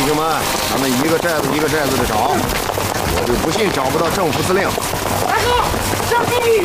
兄们，咱们一个寨子的找，我就不信找不到正副司令。 大哥，小弟弟。